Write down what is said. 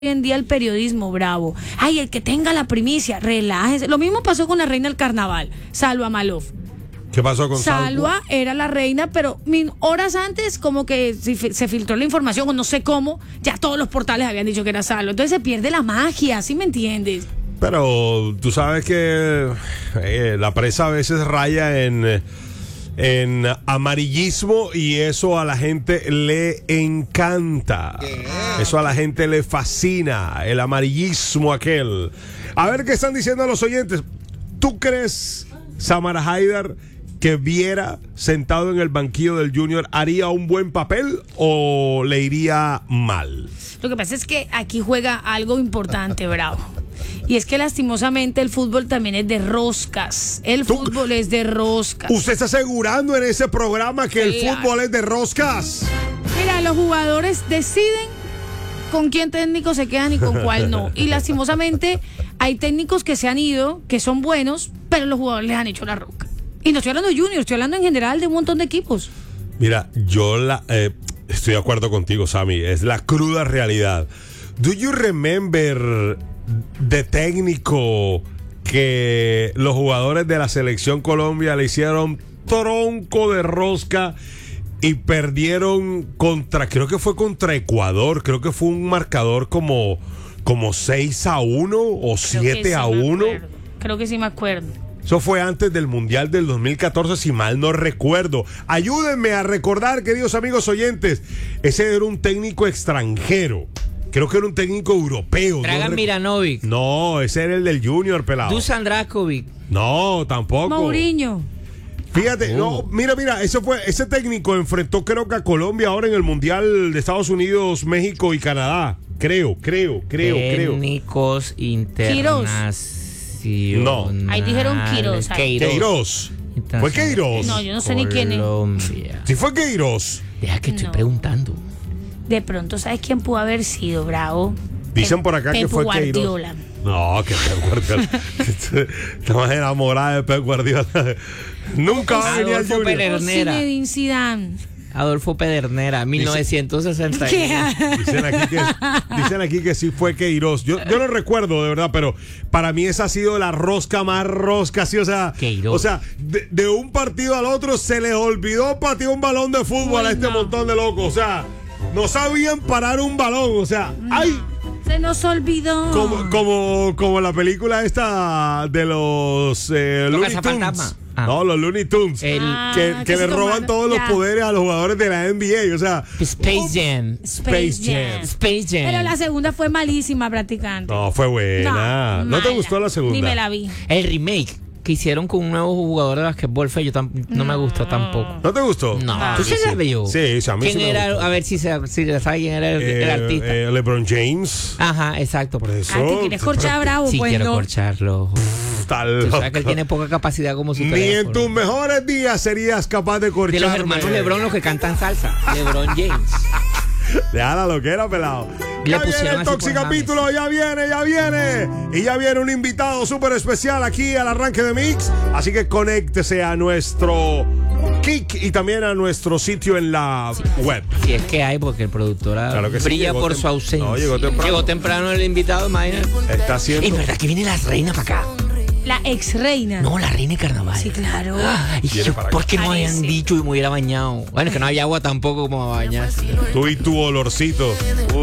hoy en día el periodismo, bravo. Ay, el que tenga la primicia, relájese. Lo mismo pasó con la reina del carnaval, Salwa Malouf. ¿Qué pasó con Salwa? Salwa era la reina, pero horas antes como que se filtró la información o no sé cómo, ya todos los portales habían dicho que era Salwa. Entonces se pierde la magia, ¿sí me entiendes? Pero tú sabes que la prensa a veces raya en amarillismo y eso a la gente le encanta. Eso a la gente le fascina, el amarillismo aquel. A ver qué están diciendo los oyentes. ¿Tú crees, Samara Haidar, que Viera sentado en el banquillo del Junior haría un buen papel o le iría mal? Lo que pasa es que aquí juega algo importante, bravo. Y es que lastimosamente el fútbol también es de roscas. El fútbol es de roscas. ¿Usted está asegurando en ese programa que el fútbol es de roscas? Mira, los jugadores deciden con quién técnico se quedan y con cuál no. Y lastimosamente hay técnicos que se han ido, que son buenos, pero los jugadores les han hecho la roca. Y no estoy hablando de Junior, estoy hablando en general de un montón de equipos. Mira, yo estoy de acuerdo contigo, Sammy. Es la cruda realidad. Do you remember de técnico que los jugadores de la selección Colombia le hicieron tronco de rosca y perdieron creo que fue contra Ecuador? Creo que fue un marcador como 6-1 o 7-1. Creo que sí me acuerdo. Eso fue antes del Mundial del 2014, si mal no recuerdo. Ayúdenme a recordar, queridos amigos oyentes, ese era un técnico extranjero. Creo que era un técnico europeo. Dragan Miranovic. No, ese era el del Junior, pelado. Dusan Drakovic. No, tampoco. Mourinho. Fíjate, no, mira, ese técnico enfrentó creo que a Colombia ahora en el Mundial de Estados Unidos, México y Canadá. Creo. Técnicos internacionales. No. Ahí dijeron Queiroz. Queiroz. ¿Fue Queiroz? No, yo no sé ni quién es. Sí fue Queiroz. Deja que estoy preguntando. De pronto, ¿sabes quién pudo haber sido, bravo? Dicen por acá que fue Queiroz. No, que Pep Guardiola. Estamos enamorada de Pep Guardiola. Nunca va a venir al Junior. Pedernera. Zinedine Zidane. Adolfo Pedernera, 1961. Dicen aquí que sí fue Queiroz. Yo no recuerdo de verdad, pero para mí esa ha sido la rosca más rosca, sí, o sea, Queiroz. O sea, de un partido al otro se les olvidó patear un balón de fútbol a este montón de locos, o sea, no sabían parar un balón, o sea, ¡ay! Se nos olvidó. Como la película esta de los Looney Tunes. No, los Looney Tunes. Que le roban todos los poderes a los jugadores de la NBA. O sea, Space Jam. Pero la segunda fue malísima, practicante. No, fue buena. ¿No te gustó la segunda? Ni me la vi. El remake que hicieron con un nuevo jugador de basquetbol feo, no me gustó tampoco. ¿No te gustó? No. ¿Tú sí la vio? Sí, a mí ¿Quién sí era? A ver si sabe quién era el artista. LeBron James. Ajá, exacto. Por eso. ¿Te quieres corchar, bravo? Sí, pues quiero no. corcharlo. Tú sabes que él tiene poca capacidad como su Ni teléfono. en tus mejores días serías capaz de corcharme. De los hermanos LeBron, los que cantan salsa. LeBron James. Deja la loquera, pelado. Ya viene el Toxicapítulo, ya viene. Y ya viene un invitado súper especial aquí al arranque de Mix. Así que conéctese a nuestro Kik y también a nuestro sitio en la web. Si es que hay, porque el productor brilla por su ausencia. No, llegó temprano el invitado, imagínate. Está haciendo. Es verdad que viene la reina para acá. La ex reina. No, la reina de carnaval. Sí, claro. ¿Por qué no habían dicho y me hubiera bañado? Bueno, es que no había agua tampoco como a bañarse. Tú y tu olorcito.